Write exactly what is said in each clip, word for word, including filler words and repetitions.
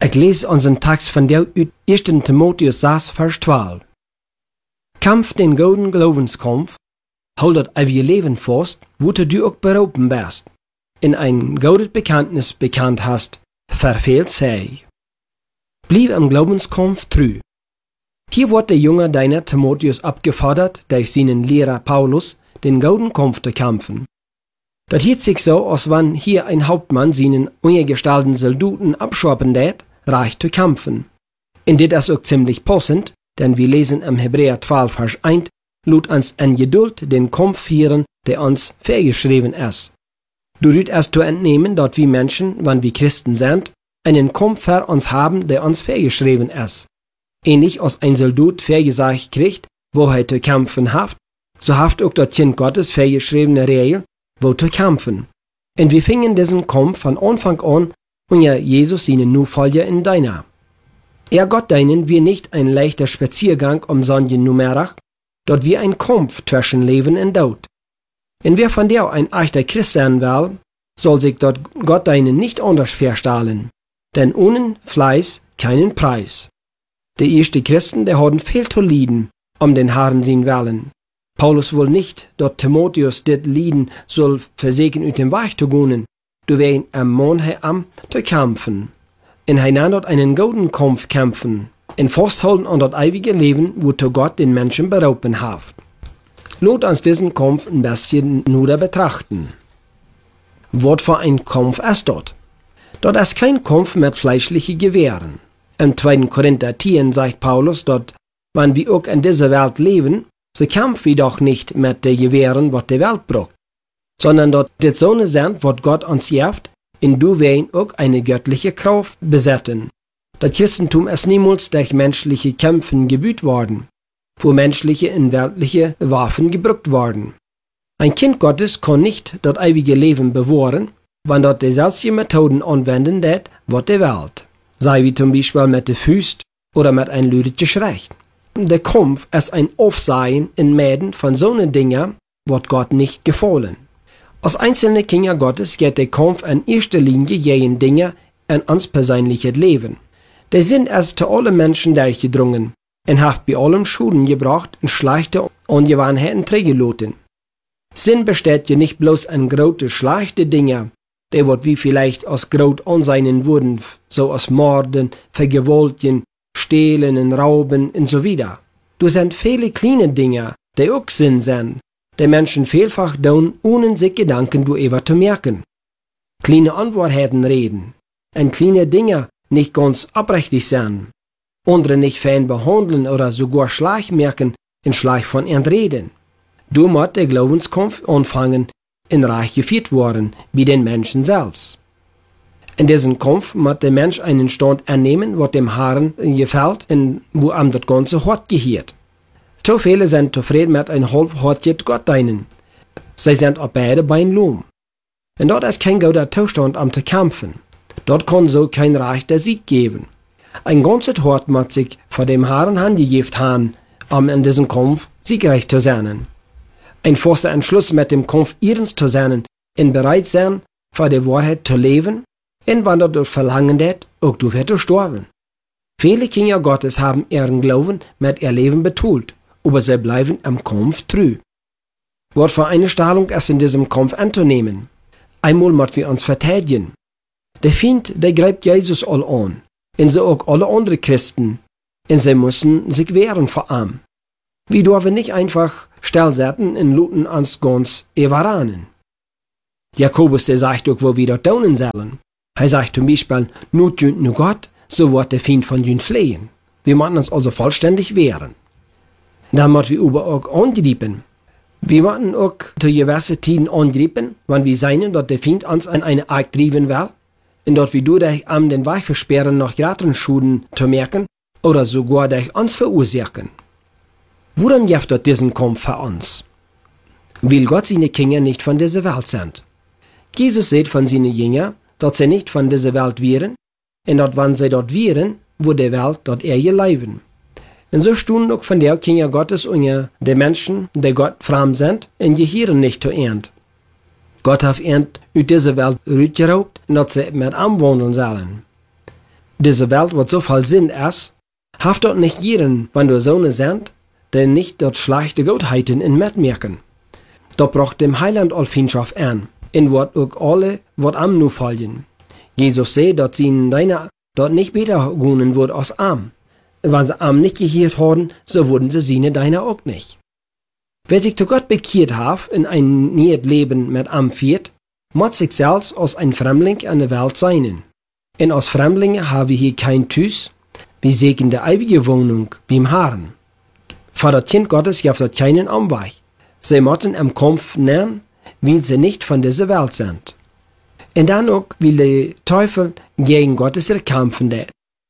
Ich lese unseren Text von der uit eerste Timotheus zes, vers twaalf. Kampf den gouden Glaubenskampf, hol dat ewige Leben fast, wo du auch berufen wärst, in ein goudes Bekenntnis bekannt hast, verfehlt sei. Blieb im Glaubenskampf treu. Hier wird der junge deiner Timotheus abgefordert, durch seinen Lehrer Paulus, den gouden Kampf zu kämpfen. Das hielt sich so, als wenn hier ein Hauptmann seinen ungestalten Soldaten abschorpen lädt, reich zu kämpfen. In dit ist auch ziemlich passend, denn wir lesen im Hebräer zwölf, Vers eins, lud uns an Geduld den Kampf führen, der uns vorgeschrieben ist. Du rüht erst zu entnehmen, dass wir Menschen, wenn wir Christen sind, einen Kampf für uns haben, der uns vorgeschrieben ist. Ähnlich als ein Soldat vorgesagt kriegt, wo er zu kämpfen hat, so haft auch das Kind Gottes vorgeschriebene Regel, wo zu kämpfen. Und wir fingen diesen Kampf von Anfang an, und ja Jesus seinen Nachfolger in deiner. Er Gott deinen wir nicht ein leichter Spaziergang um Sonntag Numerach, dort wir ein Kampf zwischen Leben und Tod. Und wer von der ein echter Christ sein will, soll sich dort Gott deinen nicht anders verstellen, denn ohne Fleiß keinen Preis. Die ersten Christen, die hatten viel zu lieden, um den Herrn sein Willen. Paulus will nicht, dass Timotheus dit Lieden soll versegen ut dem Weg zu gehen, du wen am Mann am zu kämpfen. In einander einen gouden Kampf kämpfen, in festhalten an das ewige Leben, wozu Gott den Menschen berufen hat. Lot uns diesen Kampf ein bisschen nur betrachten. Was für ein Kampf ist dort? Dort ist kein Kampf mit fleischlichen Gewehren. Im zweiten Korinther zehn sagt Paulus dort, wenn wir auch in dieser Welt leben, so kämpfen wir doch nicht mit den Gewehren, was die Welt braucht, sondern dort die Sonne sind, was Gott uns gibt, in du wen auch eine göttliche Kraft besetzen. Das Christentum ist niemals durch menschliche Kämpfen gebüht worden, wo menschliche und weltliche Waffen gebraucht worden. Ein Kind Gottes kann nicht das ewige Leben bewahren, wenn dort dieselben Methoden anwenden wird, was die Welt. Sei wie zum Beispiel mit den Füßen oder mit einem lauten Geschrei. Der Kampf ist ein Aufsehen in Mäden von so ne Dingen, was Gott nicht gefallen. Als einzelne Kinder Gottes geht der Kampf in erster Linie gegen Dinge in uns persönliches Leben. Der Sinn ist zu allen Menschen durchgedrungen und hat bei allem Schulden gebracht und schlechte Ungewohnheiten trägelassen. Sinn besteht ja nicht bloß in große, schlechte Dinge, die wird wie vielleicht aus groß anseinen würden, so als Morden, Vergewaltigen, Stehlen und Rauben und so weiter. Du sind viele kleine Dinge, die auch Sinn sind, die Menschen vielfach tun, ohne sich Gedanken darüber zu merken. Kleine Antworten reden, und kleine Dinge nicht ganz abrichtig sein, andere nicht fein behandeln oder sogar Schleich merken und Schleich von ihnen reden. Du muss der Glaubenskampf anfangen, in Reich geführt worden, wie den Menschen selbst. In diesem Kampf muss der Mensch einen Stand annehmen, was dem Herrn gefällt und wo ihm das Ganze hart gehört. Zu viele sind zufrieden mit ein halbhartiges Gottdienen. Sie sind auf beide Beine lohm. Und dort ist kein guter Zustand, um zu kämpfen. Dort kann so kein Reich der Sieg geben. Ein ganzes Hort muss sich vor dem Herrn handgegeben haben, um in diesem Kampf siegreich zu sein. Ein fester Entschluss mit dem Kampf ihrens zu sein und bereit sein, für die Wahrheit zu leben, und wenn dort verlangen wird, auch dafür zu sterben. Viele Kinder Gottes haben ihren Glauben mit ihr Leben betont, aber sie bleiben im Kampf treu. Was für eine Stellung ist in diesem Kampf anzunehmen? Einmal müssen wir uns verteidigen. Der Feind, der greift Jesus all an, und so auch alle anderen Christen, und sie müssen sich wehren vor ihm. Wir dürfen nicht einfach stillsetzen und luten uns ganz überrannen. Jakobus, der sagt auch, wo wir dort tun sollen. Er sagt zum Beispiel, nur dünnt nur Gott, so wird der Feind von dünnt fliehen. Wir müssen uns also vollständig wehren. Dann müssen wir aber auch angreifen. Wir müssen auch zu gewissen Tiden angreifen, wenn wir sehen, dass der Feind uns an eine Art treiben will, und dass wir dadurch am den Weg versperren, noch größeren Schuden zu merken, oder sogar durch uns verursachen. Woran gibt dort diesen Kampf für uns? Weil Gott seine Kinder nicht von dieser Welt sind. Jesus sagt von seinen Jüngern, dass sie nicht von dieser Welt wären, und dass wenn sie dort wären, wo die Welt dort eher leben. Und so stehen auch von der Kinder Gottes und die Menschen, die Gott fremd sind, und gehören nicht zu Ernt. Gott hat Ernt aus dieser Welt rausgeraubt, dass sie mit ihm wandeln sollen. Diese Welt wird so voll Sinn ist, haft dort nicht jeden, wenn du Sohne sind, der nicht dort schlechte Gottheiten in mitmerken. Dort braucht dem Heiland all Feindschaft an, in wird auch alle, wird am nu folgen. Jesus sagt, dass sie deine dort nicht besser gehen wird als arm. Wenn sie arm nicht gehört haben, so wurden sie seine deine auch nicht. Wer sich zu Gott bekehrt hat, in ein neues Leben mit arm führt, muss sich selbst als ein Fremdling an der Welt sein. Und als Fremdlinge haben wir hier kein Tüß, wir sägen die ewige Wohnung beim Herrn. Für das Kind Gottes gibt es keinen Umweg. Sie müssen im Kampf nähren, weil sie nicht von dieser Welt sind. Und dann auch, weil der Teufel gegen Gottes kämpfen wird.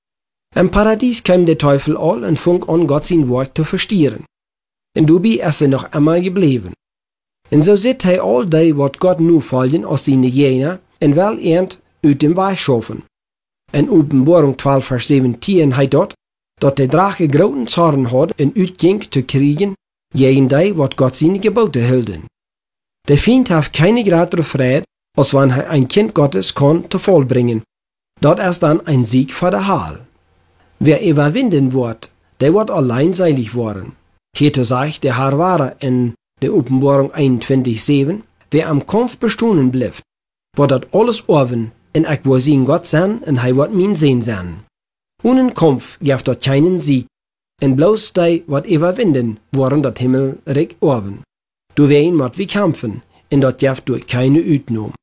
Im Paradies kam der Teufel all und fing an, Gott sein Wort zu verstehen. Und dabei ist er noch immer geblieben. Und so sieht er all die, was Gott nu folgen, aus seine Jena, und will ernt aus dem Weg schaffen. In Offenbarung zwölf, Vers siebzehn heißt dort, dass der Drache großen Zorn hat und utging zu kriegen, gegen die, was Gott seine Gebote hielten. Der Feind hat keine größere Freude, als wenn er ein Kind Gottes kann zu vollbringen. Dort ist dann ein Sieg für der Heil. Wer überwinden wird, der wird allein seilig worden. Hier sagt der Herr wahre in der Offenbarung einundzwanzig, sieben, wer am Kampf bestehen bleibt, wird dort alles offen, und ich will sein Gott sein, und er wird mein Sehen sein. Ohne Kampf gibt dort keinen Sieg, und bloß die, wat überwinden, worden dort Himmelreich offen. Du wen mat wie kämpfen, und dort gibt durch keine Utnahme.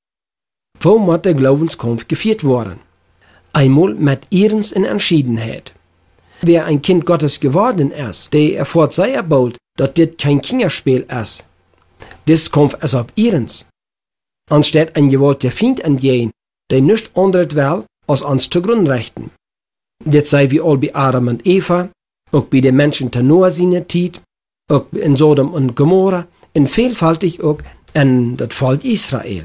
Wo muss der Glaubenskampf geführt worden? Einmal mit Ehrens in Entschiedenheit. Wer ein Kind Gottes geworden ist, der erfährt sehr bald, dass dit kein Kinderspiel ist. Dies Kampf ist auf Ehrens. Anstatt ein gewollter Feind entgehen, der nicht anderes will, als uns zu Grundrechten. Das sei wie all bei Adam und Eva, auch bei den Menschen der Noah seiner Zeit, auch in Sodom und Gomorra, und vielfältig auch in das Volk Israel.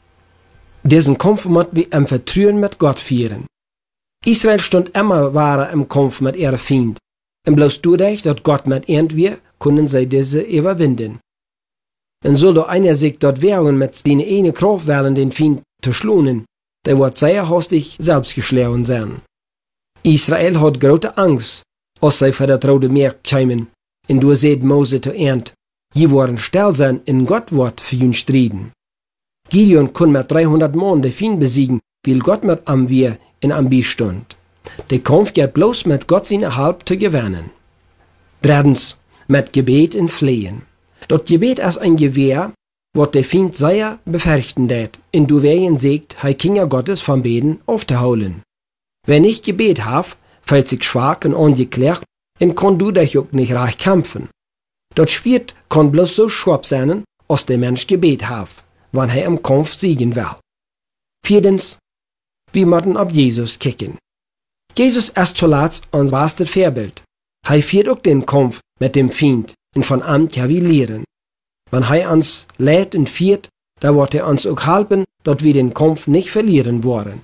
Diesen Kampf muss wir im Vertrauen mit Gott führen. Israel stund immer wahre im Kampf mit ihrem Feind, und bloß dadurch, dass Gott mit ihnen wir, können sie diese überwinden. Und soll doch einer sich dort wehren mit seiner eine Kraft wählen, den Feind zu schlagen, der wird sehr hastig selbst geschlagen sein. Israel hat große Angst, als sie für das Rote Meer kämen, und du seht Mose zu ernt, je wollen still sein, in Gott wird für ihn striden. Gideon kann mit dreihundert Mann den Feind besiegen, weil Gott mit am wir in am Beistand. Der Kampf geht bloß mit Gott seine Halb zu gewinnen. Drittens, mit Gebet und Flehen. Das Gebet ist ein Gewehr, was der Feind sehr befürchten wird, und du wen sagt, hei Kinder Gottes vom Beten aufzuholen. Wer nicht Gebet hat, fällt sich schwach und ungeklärt, und kann du dich auch nicht reich kämpfen. Das Schwert kann bloß so schwab sein, als der Mensch Gebet hat, wenn er im Kampf siegen will. Viertens, wir müssen auf Jesus kicken. Jesus ist zuletzt unser bestes Vorbild. Er führt auch den Kampf mit dem Feind, und von ihm können wir lernen. Wenn er uns lädt und führt, da wird er uns auch helfen, dass wir den Kampf nicht verlieren wollen.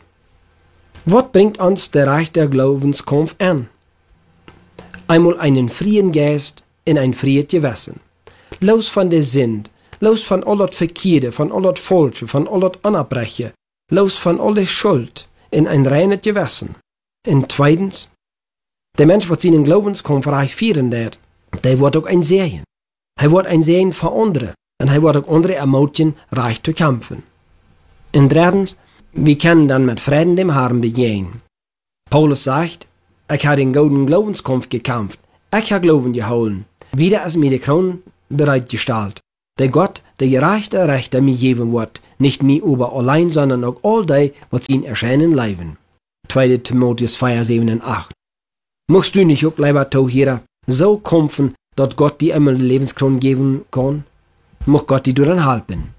Was bringt uns der Reich der Glaubenskampf an? Einmal einen freien Geist in ein freies Gewissen. Los von der Sünd, los von allot Verkehrte, von allot Falsche, von allot Unabbreche, los von aller Schuld in ein reines Gewissen. Und zweitens, der Mensch, was seinen Glaubenskampf reich führen wird, der wird auch ein Sehen. Er wird ein Sehen für andere, und er wird auch andere ermutigen, reich zu kämpfen. Und drittens, wir können dann mit Frieden dem Herrn begehen. Paulus sagt, ich habe den golden Glaubenskampf gekämpft, ich habe Glauben geholen, wieder ist mir die Krone bereitgestellt. Der Gott, der gerechte Rechter mir geben wird, nicht mir über allein, sondern auch all die, was ihn erscheinen leiben. zweiter Timotheus vier, sieben und acht. Musst du nicht auch, lieber Tauhierer, so kämpfen, dass Gott dir einmal die Lebenskrone geben kann? Muss Gott dir dann helfen.